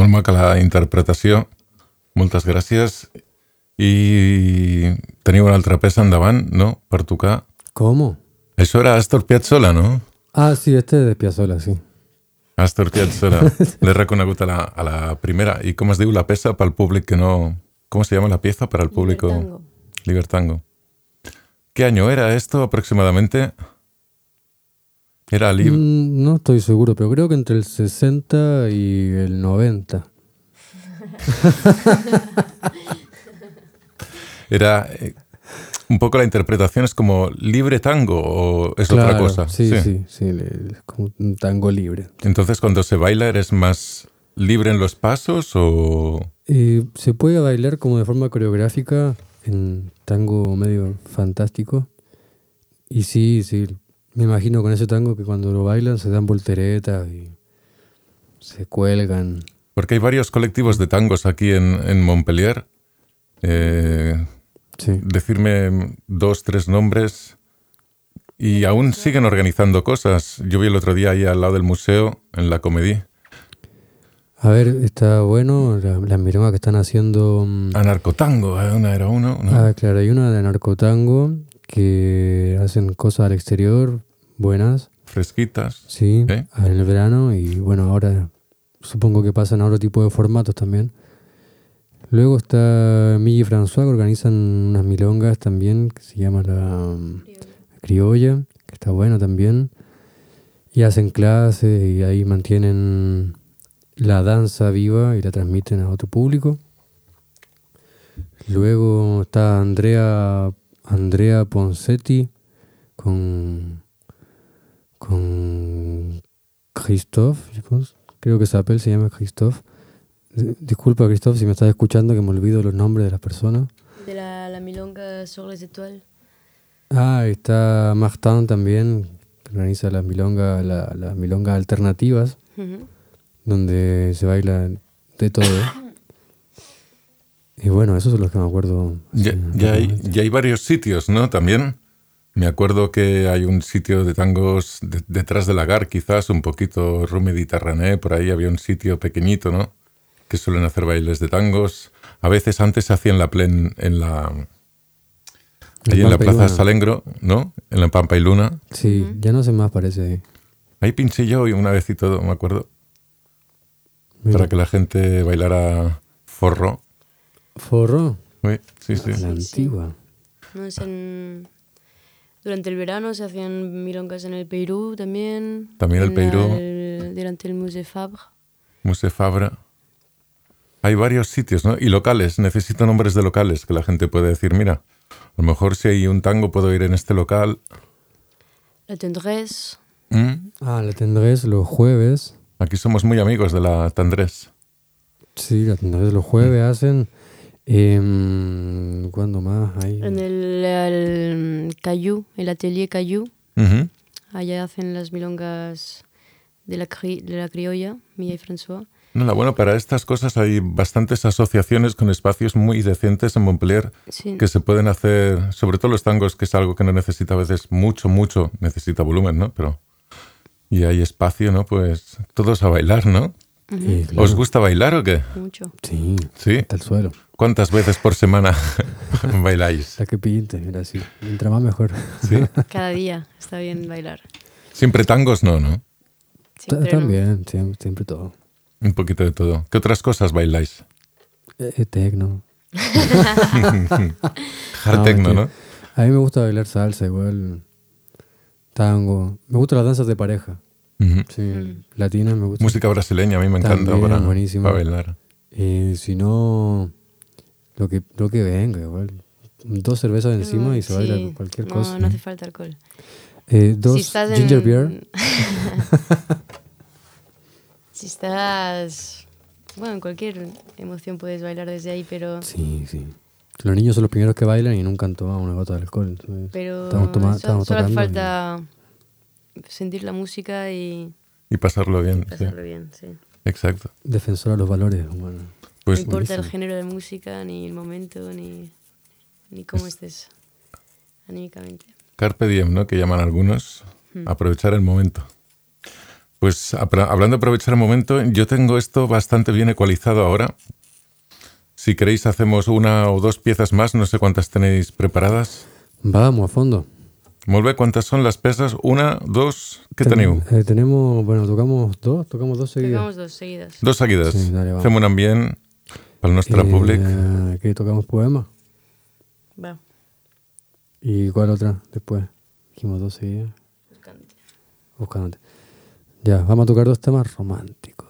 Molt maca la interpretació. Moltes gràcies. I teniu una altra peça endavant, no?, per tocar. ¿Cómo? Això era Astor Piazzolla, no? Ah, sí, este es de Piazzolla, sí. Astor Piazzolla. L'he reconegut a la primera. I com es diu la peça pel públic que no... ¿Cómo se llama la pieza para el público? Libertango. Libertango. ¿Qué año era esto aproximadamente? Era No estoy seguro, pero creo que entre el 60 y el 90. Era un poco la interpretación es como libre tango o es Claro, otra cosa. sí, es como un tango libre. Entonces, cuando se baila, ¿eres más libre en los pasos o...? Se puede bailar como de forma coreográfica en tango medio fantástico. Y sí, me imagino con ese tango que cuando lo bailan se dan volteretas y se cuelgan. Porque hay varios colectivos de tangos aquí en Montpellier. Sí. Decirme 2, 3 nombres. Y aún siguen organizando cosas. Yo vi el otro día ahí al lado del museo, en la Comédie. A ver, está bueno las milongas que están haciendo. Anarcotango, era uno, ¿no? Ah, claro, hay una de narcotango que hacen cosas al exterior buenas. Fresquitas. Sí, en el verano. Y bueno, ahora supongo que pasan a otro tipo de formatos también. Luego está Mille y François, que organizan unas milongas también, que se llama la Criolla, que está bueno también. Y hacen clases y ahí mantienen la danza viva y la transmiten a otro público. Luego está Andrea Ponsetti con Christophe, creo que Sapel se llama Christophe. Disculpa, Christophe, si me estás escuchando, que me olvido los nombres de las personas. De la milonga Sur les Étoiles. Ah, está Martin también, que organiza las milongas alternativas, donde se baila de todo. Y bueno, esos son los que me acuerdo. Ya hay varios sitios, ¿no? También me acuerdo que hay un sitio de tangos detrás de la Gare, quizás, un poquito Rue Méditerranée, por ahí había un sitio pequeñito, ¿no?, que suelen hacer bailes de tangos. A veces antes se hacía en la Plaza Salengro, ¿no?, en la Pampa y Luna. Sí, ya no sé más, parece ahí. Ahí pinché yo y una vez y todo, me acuerdo. Mira. Para que la gente bailara forró. ¿Forró? Sí. La antigua. No, durante el verano se hacían milongas en el Peirú también. También el Peirú. Delante del Musée Fabre. Musée Fabre. Hay varios sitios, ¿no? Y locales. Necesito nombres de locales que la gente puede decir, mira, a lo mejor si hay un tango puedo ir en este local. La Tendresse. La Tendresse los jueves. Aquí somos muy amigos de la Tendresse. Sí, la Tendresse los jueves hacen. ¿Cuándo más hay? En el Caillou, el Atelier Caillou. Allá hacen las milongas de la criolla, Mille y François. No, bueno, para estas cosas hay bastantes asociaciones con espacios muy decentes en Montpellier que se pueden hacer, sobre todo los tangos, que es algo que no necesita a veces mucho, necesita volumen, ¿no? Pero y hay espacio, ¿no? Pues todos a bailar, ¿no? Sí, claro. ¿Os gusta bailar o qué? Mucho. Sí, ¿Sí? hasta el suelo. ¿Cuántas veces por semana bailáis? La que pinte, era así. Mientras más mejor. ¿Sí? Cada día está bien bailar. Siempre tangos, ¿no? También, siempre todo. Un poquito de todo. ¿Qué otras cosas bailáis? Tecno. Hard techno, ¿no? A mí me gusta bailar salsa igual. Tango. Me gustan las danzas de pareja. Sí, latinas me gusta. Música brasileña a mí me encanta para bailar. Si no, lo que venga igual. 2 cervezas encima y se baila cualquier cosa. No hace falta alcohol. 2 ginger beer. Si estás... Bueno, en cualquier emoción puedes bailar desde ahí, pero... Sí. Los niños son los primeros que bailan y nunca han tomado una gota de alcohol. Entonces pero estamos solo hace tocando falta sentir la música y pasarlo bien. Sí. Exacto. Defensor a los valores humanos. Pues, no importa el género de música, ni el momento, ni cómo estés anímicamente. Carpe diem, ¿no? Que llaman algunos. Aprovechar el momento. Pues hablando de aprovechar el momento, yo tengo esto bastante bien ecualizado ahora. Si queréis hacemos una o dos piezas más, no sé cuántas tenéis preparadas. Vamos, a fondo. Molt bé, ¿cuántas son las pesas? Una, dos, ¿qué teniu? Tenemos, bueno, tocamos dos seguidas. Tocamos dos seguidas. Dos seguidas. Sí, dale, fem un ambient pel nostre públic. ¿Qué tocamos poema? Va. ¿Y cuál otra después? Dijimos dos seguidas. Buscándote. Buscándote. Ya, vamos a tocar dos temas románticos.